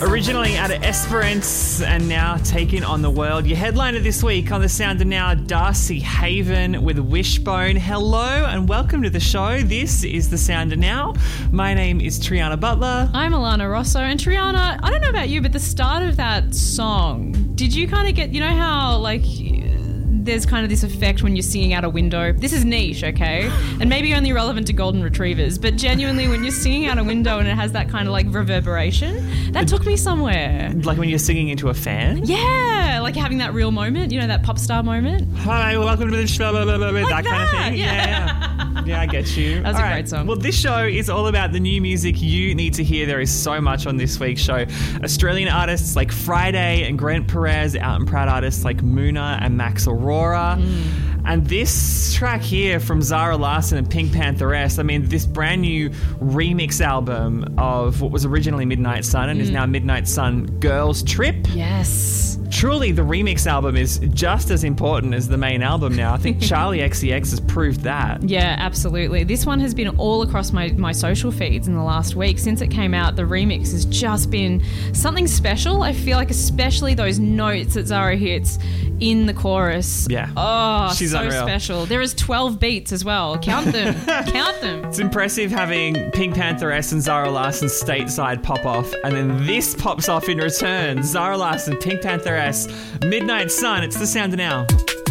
Originally out of Esperance and now taking on the world. Your headliner this week on The Sound of Now, Darcy Haven with Wishbone. Hello and welcome to the show. This is The Sound of Now. My name is Triana Butler. I'm Alana Rosso. And Triana, I don't know about you, but the start of that song, did you kind of get, you know how like there's kind of this effect when you're singing out a window? This is niche, okay? And maybe only relevant to golden retrievers, but genuinely when you're singing out a window and it has that kind of like reverberation, that took me somewhere. Like when you're singing into a fan? Yeah, like having that real moment, you know, that pop star moment. Hi, welcome to the show, blah, blah, blah, blah, Like that kind of that, thing. yeah. Yeah, I get you. That was a great song. Well, this show is all about the new music you need to hear. There is so much on this week's show. Australian artists like Friday and Grant Perez, out and proud artists like Muna and Max Aurora. And this track here from Zara Larsson and Pink Pantheress, I mean, this brand new remix album of what was originally Midnight Sun and is now Midnight Sun Girls Trip. Yes. Truly, the remix album is just as important as the main album now. I think Charlie XCX has proved that. Yeah, absolutely. This one has been all across my social feeds in the last week. Since it came out, the remix has just been something special. I feel like especially those notes that Zara hits in the chorus. Yeah. Oh, She's so unreal. special. There is 12 beats as well. Count them. Count them. It's impressive having Pink Pantheress and Zara Larsson stateside pop off, and then this pops off in return. Zara Larsson, Pink Pantheress, Midnight Sun. It's The Sound of Now.